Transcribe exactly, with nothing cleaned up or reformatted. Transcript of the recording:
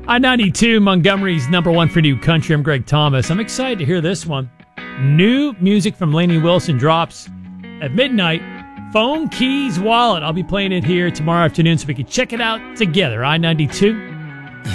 I ninety-two, Montgomery's number one for new country. I'm Greg Thomas. I'm excited to hear this one. New music from Lainey Wilson drops at midnight. Phone, Keys, Wallet. I'll be playing it here tomorrow afternoon so we can check it out together. I ninety-two.